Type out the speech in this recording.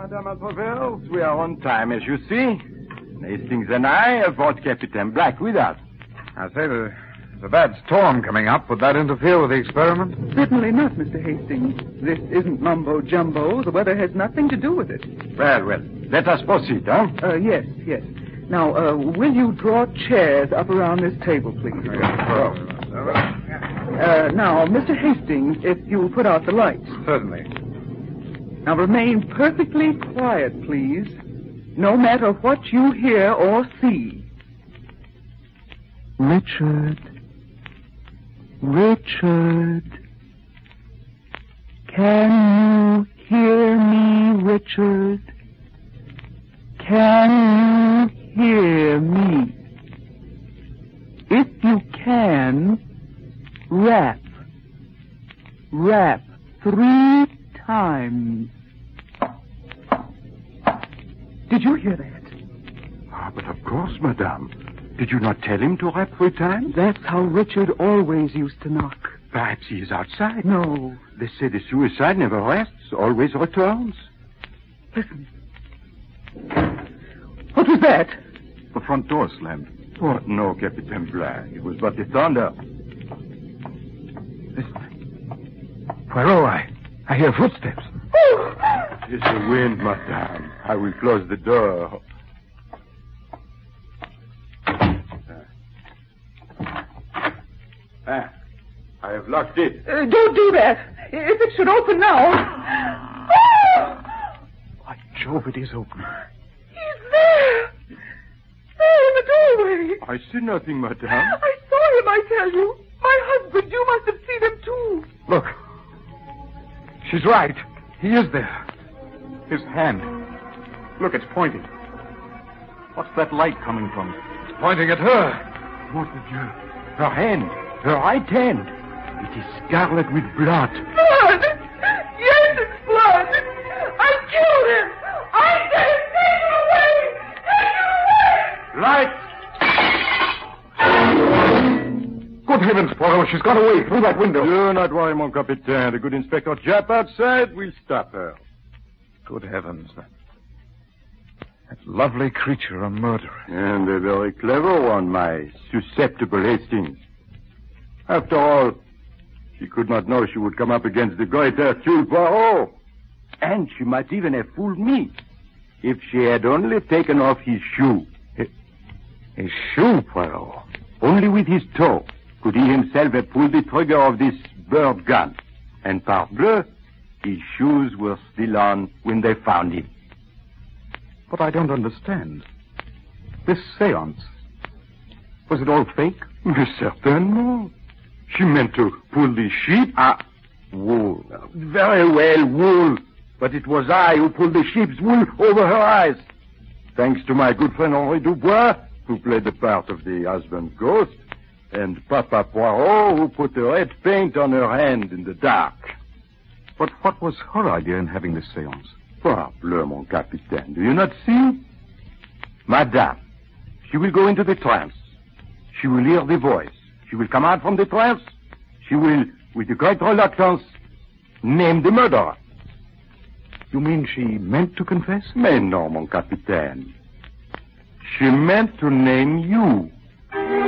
Madame Atroville. We are on time, as you see. Hastings and I have brought Captain Black with us. I say, there's a bad storm coming up. Would that interfere with the experiment? Certainly not, Mr. Hastings. This isn't mumbo-jumbo. The weather has nothing to do with it. Well, let us proceed, huh? Yes. Now, will you draw chairs up around this table, please? Now, Mr. Hastings, if you'll put out the lights. Certainly. Now, remain perfectly quiet, please, no matter what you hear or see. Richard. Can you hear me, Richard? Can you hear me? If you can, rap. Rap 3 times. Did you hear that? Ah, but of course, madame. Did you not tell him to rap 3 times? That's how Richard always used to knock. Perhaps he is outside. No. They say the suicide never rests, always returns. Listen. What was that? The front door slammed. Oh, no, Captain Black. It was but the thunder. Listen. Poirot, I hear footsteps. It's the wind, madame. I will close the door. I have locked it. Don't do that. If it should open now. By Jove, it is open. He's there. There in the doorway. I see nothing, madame. I saw him, I tell you. My husband, you must have seen him too. Look. She's right. He is there. His hand. Look, it's pointing. What's that light coming from? It's pointing at her. Mon Dieu. Her hand. Her right hand. It is scarlet with blood. Blood! Yes, it's blood! I killed him! I said, take him away! Take him away! Light! Good heavens, Poirot, she's got away through that window. Do not worry, mon capitaine. The good Inspector Japp outside will stop her. Good heavens. That lovely creature, a murderer. And a very clever one, my susceptible Hastings. After all, she could not know she would come up against the great Hercule Poirot. And she might even have fooled me if she had only taken off his shoe. His shoe, Poirot? Only with his toe could he himself have pulled the trigger of this bird gun. And parbleu, his shoes were still on when they found him. But I don't understand. This seance, was it all fake? Mais certainement. She meant to pull the sheep. Wool. Very well, wool. But it was I who pulled the sheep's wool over her eyes. Thanks to my good friend Henri Dubois, who played the part of the husband's ghost, and Papa Poirot, who put the red paint on her hand in the dark. But what was her idea in having this seance? Parbleu, mon capitaine. Do you not see? Madame, she will go into the trance. She will hear the voice. She will come out from the trance. She will, with a great reluctance, name the murderer. You mean she meant to confess? Mais non, mon capitaine. She meant to name you.